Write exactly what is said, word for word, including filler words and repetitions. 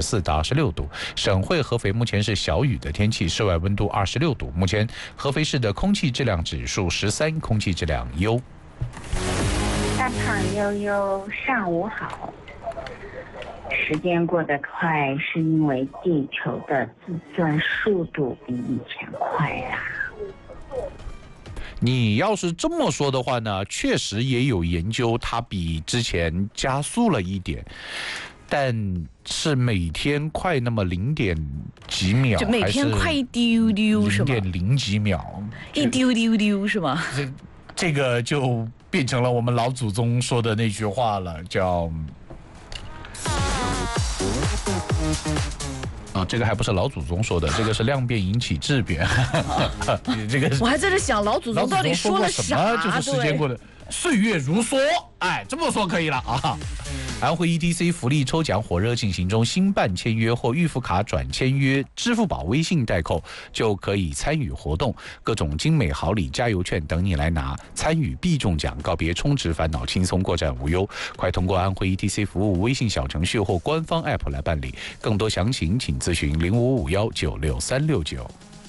四到二十六度。省会合肥目前是小雨的天气，室外温度二十六度。目前合肥市的空气质量指数十三，空气质量优。 大胖悠悠，上午好。时间过得快，是因为地球的自转速度比以前快啦。 你要是这么说的话呢，确实也有研究，它比之前加速了一点，但是每天快那么零点几秒， 就每天快一丢丢是吗？ 零点零几秒， 一丢丢丢是吗？ 这这个就变成了我们老祖宗说的那句话了，叫。啊，这个还不是老祖宗说的，这个是量变引起质变。这个我还在这想，老祖宗到底说了什么？就是时间过得岁月如梭，哎，这么说可以了啊。安徽 E T C 福利抽奖火热进行中，新办签约或预付卡转签约，支付宝、微信代扣就可以参与活动，各种精美好礼、加油券等你来拿，参与必中奖，告别充值烦恼，轻松过站无忧。快通过安徽 E T C 服务微信小程序或官方 App 来办理，更多详情请咨询零五五幺九六三六九。